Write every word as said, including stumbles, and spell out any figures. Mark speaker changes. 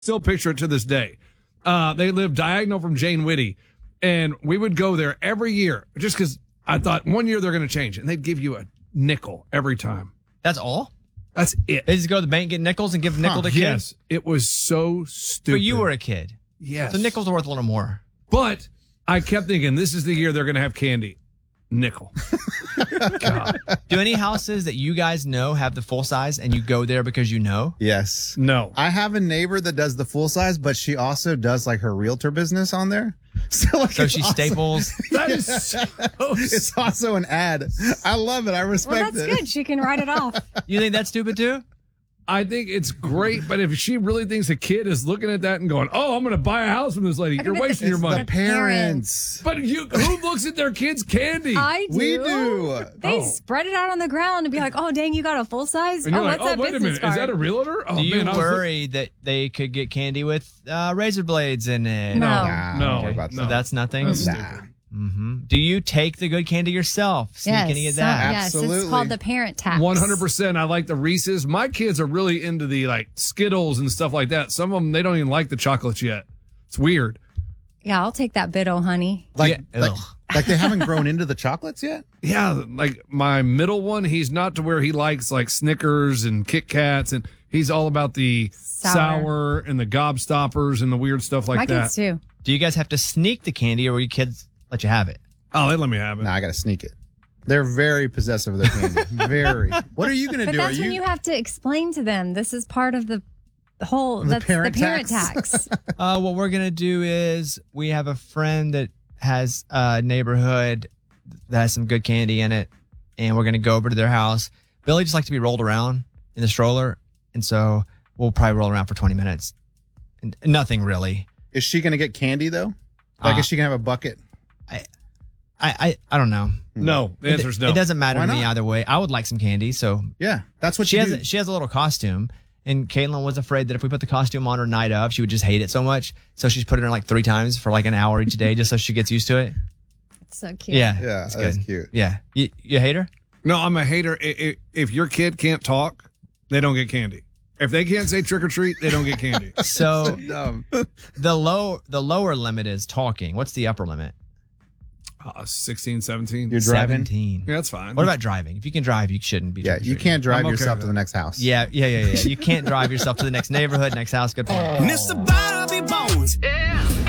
Speaker 1: Still picture it to this day. Uh, they lived diagonal from Jane Whitty, and we would go there every year just because I thought one year they're going to change, and they'd give you a nickel every time.
Speaker 2: That's all?
Speaker 1: That's it.
Speaker 2: They just go to the bank, get nickels, and give a nickel
Speaker 1: Huh,
Speaker 2: to kids?
Speaker 1: Yes. It was so stupid.
Speaker 2: But you were a kid.
Speaker 1: Yes.
Speaker 2: So nickels are worth a little more.
Speaker 1: But I kept thinking, this is the year they're going to have candy. Nickel. God.
Speaker 2: Do any houses that you guys know have the full size and you go there because you know?
Speaker 3: Yes.
Speaker 1: No.
Speaker 3: I have a neighbor that does the full size, but she also does like her realtor business on there. So, like,
Speaker 2: So
Speaker 3: it's
Speaker 2: she
Speaker 3: also-
Speaker 2: staples.
Speaker 1: That is so
Speaker 3: It's also an ad. I love it. I respect
Speaker 4: Well, that's
Speaker 3: it.
Speaker 4: good. She can write it off.
Speaker 2: You think that's stupid too?
Speaker 1: I think it's great, but if she really thinks a kid is looking at that and going, "Oh, I'm going to buy a house from this lady,"
Speaker 4: I
Speaker 1: you're
Speaker 4: think
Speaker 1: wasting
Speaker 4: it's
Speaker 1: your
Speaker 3: The
Speaker 1: money.
Speaker 3: parents.
Speaker 1: But you, who looks at their kids' candy?
Speaker 4: I do.
Speaker 3: We do.
Speaker 4: They
Speaker 1: Oh.
Speaker 4: spread it out on the ground and be like, "Oh, dang, you got a full size?
Speaker 1: and
Speaker 4: Oh,
Speaker 1: you're like,
Speaker 4: what's
Speaker 1: "Oh,
Speaker 4: that
Speaker 1: wait a
Speaker 4: business
Speaker 1: minute,
Speaker 4: card?"
Speaker 1: is that a realtor?" Oh
Speaker 2: Do you
Speaker 1: man, I was
Speaker 2: worry that they could get candy with uh, razor blades in it?
Speaker 4: No.
Speaker 3: Nah,
Speaker 1: No,
Speaker 3: don't worry about
Speaker 1: no.
Speaker 2: So that's nothing?
Speaker 1: That's
Speaker 3: Nah.
Speaker 1: stupid.
Speaker 2: hmm Do you take the good candy yourself? Sneak
Speaker 4: Yes,
Speaker 2: any of
Speaker 4: so-
Speaker 2: that?
Speaker 4: yes,
Speaker 3: Absolutely.
Speaker 4: it's called the parent tax.
Speaker 1: One hundred percent. I like the Reese's. My kids are really into the like Skittles and stuff like that. Some of them they don't even like the chocolates yet. It's weird.
Speaker 4: Yeah, I'll take that bit, oh honey.
Speaker 3: Like,
Speaker 2: Yeah,
Speaker 3: like,
Speaker 2: ugh.
Speaker 3: like they haven't grown into the chocolates yet?
Speaker 1: Yeah, like my middle one, he's not to where he likes like Snickers and Kit Kats, and he's all about the sour,
Speaker 4: Sour.
Speaker 1: and the gobstoppers and the weird stuff like
Speaker 4: My
Speaker 1: that.
Speaker 4: kids too.
Speaker 2: Do you guys have to sneak the candy or will your kids let you have it?
Speaker 1: Oh, they let me have it.
Speaker 3: Nah, I got to sneak it. They're very possessive of their candy. Very. What are you going to
Speaker 4: But
Speaker 3: do?
Speaker 4: that's
Speaker 3: are
Speaker 4: when you have to explain to them this is part of the the whole
Speaker 3: The
Speaker 4: that's
Speaker 3: parent
Speaker 4: the parent
Speaker 3: tax.
Speaker 4: tax.
Speaker 2: Uh, what we're going to do is we have a friend that has a neighborhood that has some good candy in it, and we're going to go over to their house. Billy just likes to be rolled around in the stroller, and so we'll probably roll around for twenty minutes. And nothing really.
Speaker 3: Is she going to get candy, though? Like,
Speaker 2: Uh,
Speaker 3: is she going to have a bucket?
Speaker 2: I, I, I don't know.
Speaker 1: No, the
Speaker 2: It-
Speaker 1: answer is no.
Speaker 2: It doesn't matter
Speaker 3: Why
Speaker 2: to me
Speaker 3: not?
Speaker 2: either way. I would like some candy, so
Speaker 3: Yeah, that's what
Speaker 2: she
Speaker 3: you
Speaker 2: has
Speaker 3: do.
Speaker 2: a, she has a little costume, and Caitlin was afraid that if we put the costume on her night of, she would just hate it so much. So she's put it on like three times for like an hour each day, just so she gets used to it.
Speaker 4: It's so cute.
Speaker 2: Yeah,
Speaker 3: Yeah,
Speaker 2: it's
Speaker 3: that's
Speaker 2: good.
Speaker 3: cute.
Speaker 2: Yeah, you, you hate her?
Speaker 1: No, I'm a hater. I- I- If your kid can't talk, they don't get candy. If they can't say trick or treat, they don't get candy.
Speaker 2: So
Speaker 3: Dumb.
Speaker 2: the low the lower limit is talking. What's the upper limit?
Speaker 1: Uh, sixteen, seventeen.
Speaker 3: You're driving?
Speaker 2: seventeen.
Speaker 1: Yeah, that's fine.
Speaker 2: What about driving? If you can drive, you shouldn't be.
Speaker 3: Yeah,
Speaker 2: trick or
Speaker 3: you
Speaker 2: treating.
Speaker 3: can't drive
Speaker 1: I'm okay
Speaker 3: yourself
Speaker 1: with
Speaker 3: to the next house.
Speaker 2: Yeah, yeah, yeah, yeah. You can't drive yourself to the next neighborhood, next house. Good point.
Speaker 5: Mister Bobby Bones. Yeah.